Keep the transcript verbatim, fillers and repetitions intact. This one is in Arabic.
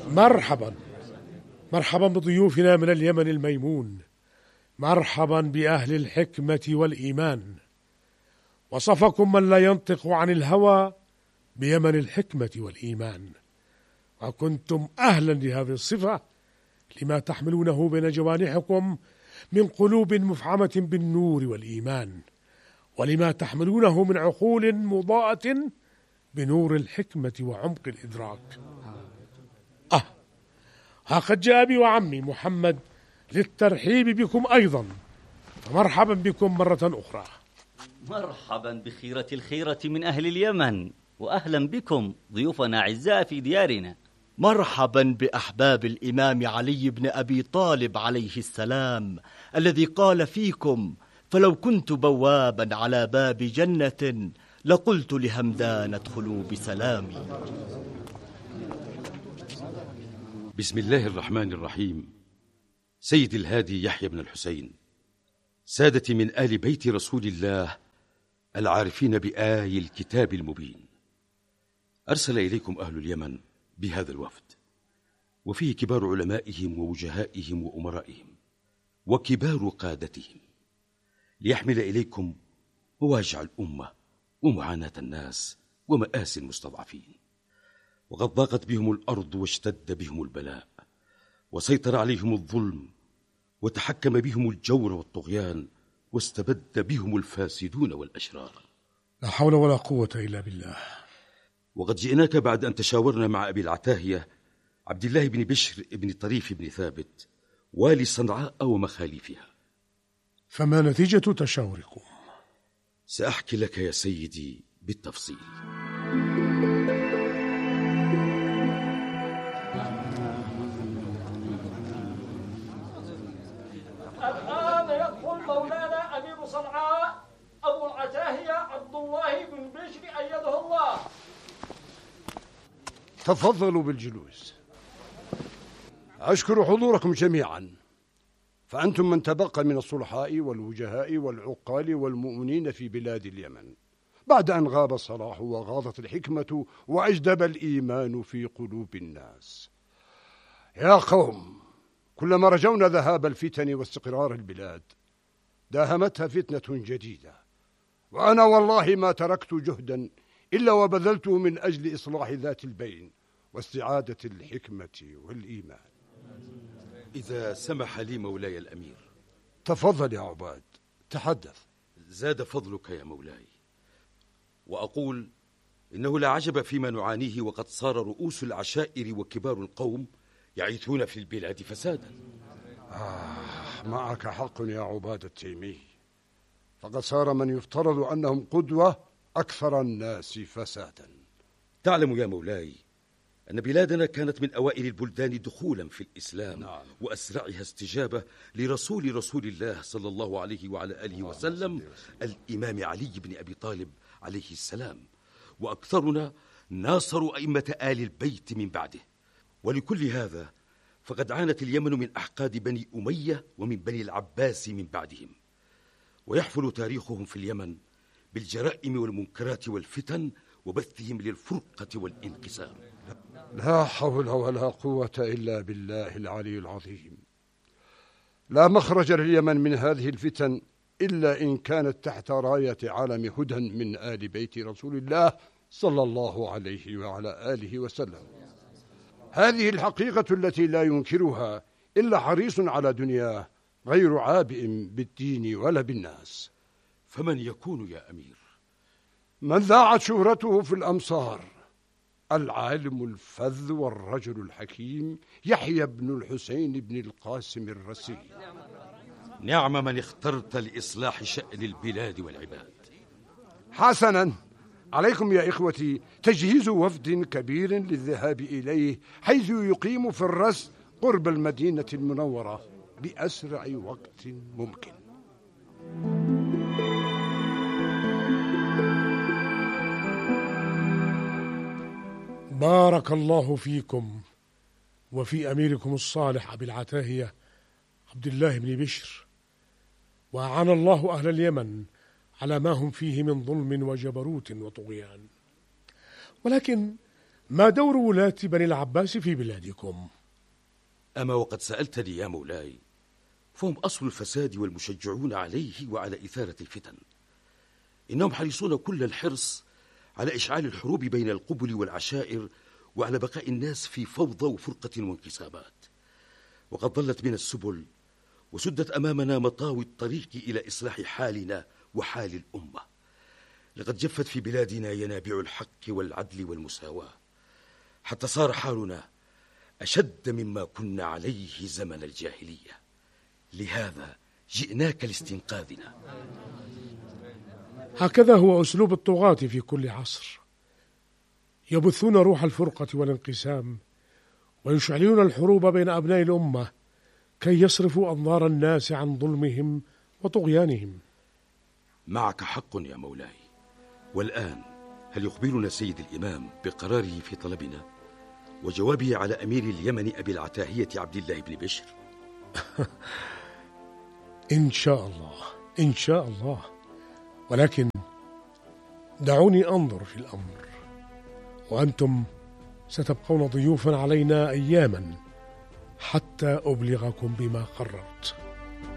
مرحبا مرحبا بضيوفنا من اليمن الميمون، مرحبا بأهل الحكمة والإيمان. وصفكم من لا ينطق عن الهوى بيمن الحكمة والإيمان، وكنتم أهلا لهذه الصفة لما تحملونه بين جوانحكم من قلوب مفعمة بالنور والإيمان، ولما تحملونه من عقول مضاءة بنور الحكمة وعمق الإدراك. آه ها قد جاء أبي وعمي محمد للترحيب بكم أيضا، فمرحبا بكم مرة أخرى. مرحبا بخيرة الخيرة من أهل اليمن، وأهلا بكم ضيوفنا أعزاء في ديارنا. مرحبا بأحباب الإمام علي بن أبي طالب عليه السلام، الذي قال فيكم: فلو كنت بوابا على باب جنة لقلت لهمدان ادخلوا بسلامي. بسم الله الرحمن الرحيم. سيد الهادي يحيى بن الحسين، سادتي من آل بيت رسول الله العارفين بآي الكتاب المبين، أرسل إليكم أهل اليمن بهذا الوفد، وفيه كبار علمائهم ووجهائهم وأمرائهم وكبار قادتهم، ليحمل إليكم مواجع الأمة ومعاناة الناس ومآسي المستضعفين. وقد ضاقت بهم الأرض واشتد بهم البلاء، وسيطر عليهم الظلم، وتحكم بهم الجور والطغيان، واستبد بهم الفاسدون والأشرار. لا حول ولا قوة إلا بالله. وقد جئناك بعد أن تشاورنا مع أبي العتاهية عبد الله بن بشر بن طريف بن ثابت والي صنعاء ومخاليفها. فما نتيجة تشاوركم؟ سأحكي لك يا سيدي بالتفصيل. الآن يدخل مولانا أمير صنعاء أبو العتاهية عبد الله بن بشر أيده الله. تفضلوا بالجلوس. أشكر حضوركم جميعا، فأنتم من تبقى من الصلحاء والوجهاء والعقال والمؤمنين في بلاد اليمن، بعد أن غاب الصلاح وغاضت الحكمة وأجدب الإيمان في قلوب الناس. يا قوم، كلما رجونا ذهاب الفتن واستقرار البلاد داهمتها فتنة جديدة، وأنا والله ما تركت جهدا إلا وبذلته من أجل إصلاح ذات البين واستعادة الحكمة والإيمان. إذا سمح لي مولاي الأمير. تفضل يا عباد، تحدث. زاد فضلك يا مولاي. وأقول إنه لا عجب فيما نعانيه، وقد صار رؤوس العشائر وكبار القوم يعيثون في البلاد فسادا. آه معك حق يا عباد التيمي، فقد صار من يفترض أنهم قدوة أكثر الناس فسادا. تعلم يا مولاي أن بلادنا كانت من أوائل البلدان دخولا في الإسلام، نعم. وأسرعها استجابة لرسول رسول الله صلى الله عليه وعلى آله وسلم الإمام علي بن أبي طالب عليه السلام، وأكثرنا ناصروا أئمة آل البيت من بعده. ولكل هذا فقد عانت اليمن من أحقاد بني أمية ومن بني العباس من بعدهم، ويحفل تاريخهم في اليمن بالجرائم والمنكرات والفتن وبثهم للفرقة والانقسام. لا حول ولا قوة إلا بالله العلي العظيم. لا مخرج لليمن من هذه الفتن إلا إن كانت تحت راية عالم هدى من آل بيت رسول الله صلى الله عليه وعلى آله وسلم. هذه الحقيقة التي لا ينكرها إلا حريص على دنياه غير عابئ بالدين ولا بالناس. فمن يكون يا أمير؟ من ذاعت شهرته في الأمصار، العالم الفذ والرجل الحكيم يحيى بن الحسين بن القاسم الرسي. نعم من اخترت لإصلاح شأن البلاد والعباد. حسنا، عليكم يا إخوتي تجهيز وفد كبير للذهاب إليه، حيث يقيم في الرس قرب المدينة المنورة بأسرع وقت ممكن. بارك الله فيكم وفي أميركم الصالح أبي العتاهية عبد الله بن بشر، وأعان الله أهل اليمن على ما هم فيه من ظلم وجبروت وطغيان. ولكن ما دور ولاة بني العباس في بلادكم؟ أما وقد سألتني يا مولاي، فهم أصل الفساد والمشجعون عليه وعلى إثارة الفتن. إنهم حريصون كل الحرص على إشعال الحروب بين القبل والعشائر، وعلى بقاء الناس في فوضى وفرقة وانقسامات. وقد ضلت بنا السبل وسدت أمامنا مطاوي الطريق إلى إصلاح حالنا وحال الأمة. لقد جفت في بلادنا ينابيع الحق والعدل والمساواة، حتى صار حالنا أشد مما كنا عليه زمن الجاهلية. لهذا جئناك لاستنقاذنا. هكذا هو أسلوب الطغاة في كل عصر، يبثون روح الفرقة والانقسام، ويشعلون الحروب بين أبناء الأمة كي يصرفوا أنظار الناس عن ظلمهم وطغيانهم. معك حق يا مولاي. والآن هل يخبرنا سيد الإمام بقراره في طلبنا وجوابه على أمير اليمن أبي العتاهية عبد الله بن بشر؟ إن شاء الله، إن شاء الله، ولكن دعوني أنظر في الأمر، وأنتم ستبقون ضيوفا علينا أياما حتى أبلغكم بما قررت.